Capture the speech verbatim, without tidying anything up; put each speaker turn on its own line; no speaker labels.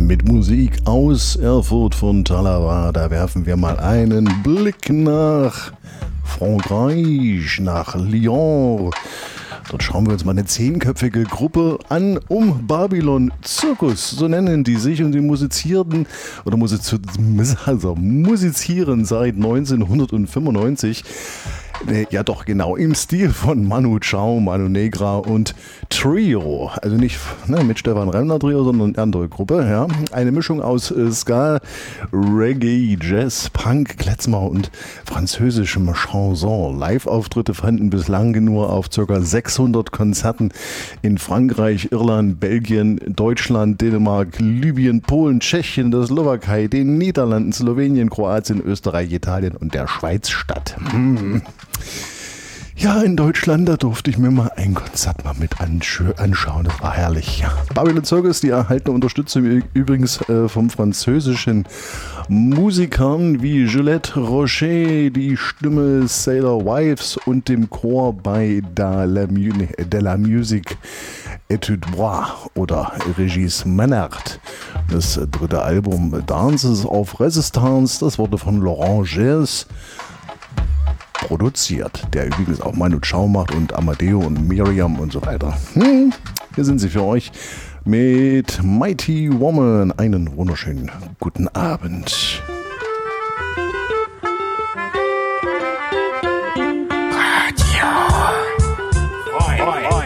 mit Musik aus Erfurt von Talava. Da werfen wir mal einen Blick nach Frankreich, nach Lyon. Dort schauen wir uns mal eine zehnköpfige Gruppe an um Babylon Zirkus, so nennen die sich, und die musizierten oder musiz- also musizieren seit neunzehnhundertfünfundneunzig. Ja doch, genau, im Stil von Manu Chao, Manu Negra und Trio. Also nicht ne, mit Stefan Remmler Trio, sondern eine andere Gruppe. Ja. Eine Mischung aus äh, Ska, Reggae, Jazz, Punk, Klezmer und französischem Chanson. Live-Auftritte fanden bislang nur auf ca. sechshundert Konzerten in Frankreich, Irland, Belgien, Deutschland, Dänemark, Libyen, Polen, Tschechien, der Slowakei, den Niederlanden, Slowenien, Kroatien, Österreich, Italien und der Schweiz statt. Hm. Ja, in Deutschland, da durfte ich mir mal ein Konzert mal mit anschauen. Das war herrlich. Ja. Babylon Zirkus, die erhalten Unterstützung übrigens äh, vom französischen Musikern wie Juliette Rocher, die Stimme Sailor Wives und dem Chor bei De la, Mu- de la Musique Etude Bois oder Regis Manert. Das dritte Album Dances of Resistance, das wurde von Laurent Gers produziert, der übrigens auch Manu Chao macht und Amadeo und Miriam und so weiter. Hm, hier sind sie für euch mit Mighty Woman. Einen wunderschönen guten Abend. Radio. Oi, oi.